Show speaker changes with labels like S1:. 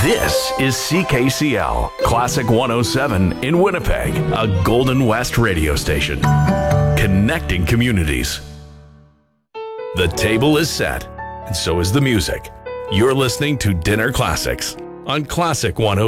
S1: This is CKCL, Classic 107 in Winnipeg, a Golden West radio station. Connecting communities. The table is set, and so is the music. You're listening to Dinner Classics on Classic 107.